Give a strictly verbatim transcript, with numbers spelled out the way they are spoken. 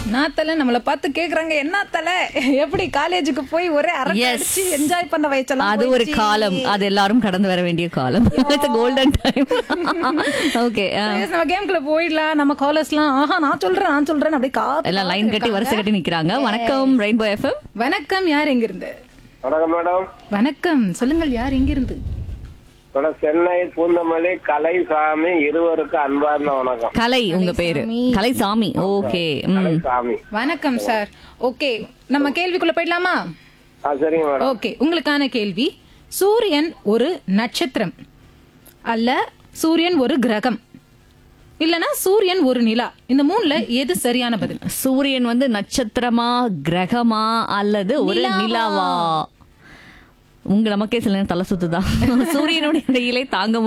நான் தலை நம்மள பார்த்து கேக்குறாங்க என்ன தலை எப்படி காலேஜுக்கு போய் ஒரே அரட்டை அடிச்சு என்ஜாய் பண்ண வச்சலாம். அது ஒரு காலம், அது எல்லாரும் கடந்து வர வேண்டிய காலம். It's golden time. ஓகே, நம்ம கேம்குள்ள போயிடலாம். நம்ம காலர்ஸ்லாம் ஆஹா நான் சொல்றேன் நான் சொல்றேன் அப்படி காத்து எல்லாம் லைன் கட்டி வரிசை கட்டி நிக்கிறாங்க. வணக்கம் ரெயின்போ எஃப்எம். வணக்கம், யார் எங்க இருந்து? வணக்கம் மேடம். வணக்கம், சொல்லுங்கள் யார் எங்க இருந்து? மேடம் சென்னை பூந்தமல்லி கலைசாமி, இருவருக்கு அன்பார்ந்த வணக்கம். கலை உங்க பேரு? கலைசாமி. ஓகே, கலைசாமி. வணக்கம் சார். ஓகே, நம்ம கேள்விக்குள்ள போயிடலாமா? ஆ சரிங்க மேடம். ஓகே, உங்களுக்கான கேள்வி, சூரியன் ஒரு நட்சத்திரம் அல்ல சூரியன் ஒரு கிரகம் இல்லனா சூரியன் ஒரு நிலா, இந்த மூணுல எது சரியான பதில்? சூரியன் வந்து நட்சத்திரமா, கிரகமா அல்லது ஒரு நிலாவா? உங்க நமக்கே சில நேரம் தலை சுத்துதான். சூரியனுடைய வெயிலை தாங்க